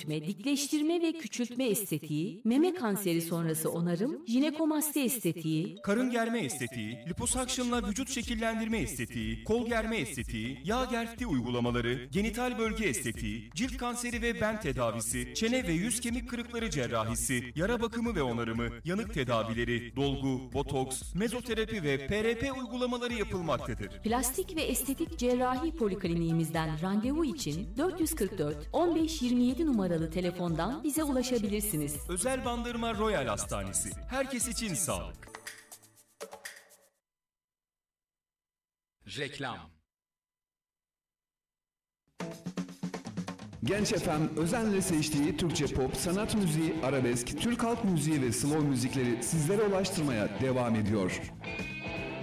genişletme, dikleştirme ve küçültme estetiği, meme kanseri sonrası onarım, jinekomasti estetiği, karın germe estetiği, liposakşınla vücut şekillendirme estetiği, kol germe estetiği, yağ gerfti uygulamaları, genital bölge estetiği, cilt kanseri ve ben tedavisi, çene ve yüz kemik kırıkları cerrahisi, yara bakımı ve onarımı, yanık tedavileri, dolgu, botoks, mezoterapi ve PRP uygulamaları yapılmaktadır. Plastik ve estetik cerrahi polikliniğimizden randevu için 444 15 27 numaralı telefondan bize ulaşabilirsiniz. Özel Bandırma Royal Hastanesi. Herkes için sağlık. Reklam. Genç FM özenle seçtiği Türkçe pop, sanat müziği, arabesk, Türk halk müziği ve slow müzikleri sizlere ulaştırmaya devam ediyor.